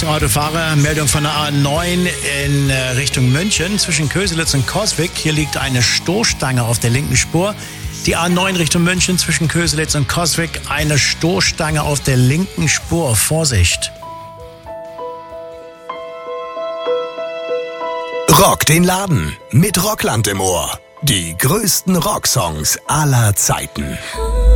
Achtung Autofahrer, Meldung von der A9 in Richtung München zwischen Köselitz und Coswig. Hier liegt eine Stoßstange auf der linken Spur. Die A9 Richtung München zwischen Köselitz und Coswig, eine Stoßstange auf der linken Spur. Vorsicht! Rock den Laden mit Rockland im Ohr. Die größten Rocksongs aller Zeiten.